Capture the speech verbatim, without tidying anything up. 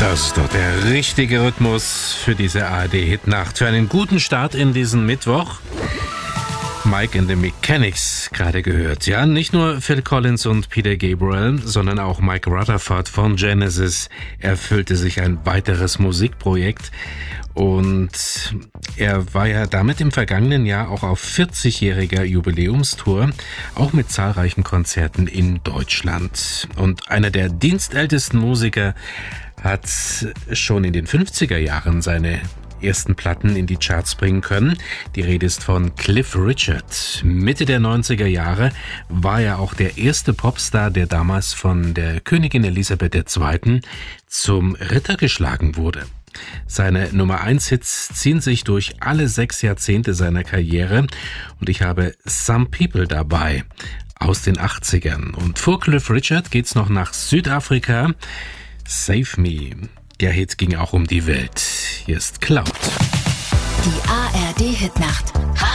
Das ist doch der richtige Rhythmus für diese A R D-Hitnacht. Für einen guten Start in diesen Mittwoch. Mike and the Mechanics gerade gehört. Ja, nicht nur Phil Collins und Peter Gabriel, sondern auch Mike Rutherford von Genesis erfüllte sich ein weiteres Musikprojekt. Und er war ja damit im vergangenen Jahr auch auf vierzigjähriger Jubiläumstour, auch mit zahlreichen Konzerten in Deutschland. Und einer der dienstältesten Musiker hat schon in den fünfziger Jahren seine ersten Platten in die Charts bringen können. Die Rede ist von Cliff Richard. Mitte der neunziger Jahre war er auch der erste Popstar, der damals von der Königin Elisabeth der Zweite zum Ritter geschlagen wurde. Seine Nummer eins Hits ziehen sich durch alle sechs Jahrzehnte seiner Karriere und ich habe Some People dabei aus den achtzigern. Und vor Cliff Richard geht's noch nach Südafrika. Save Me. Der Hit ging auch um die Welt. Hier ist Cloud. Die A R D-Hitnacht.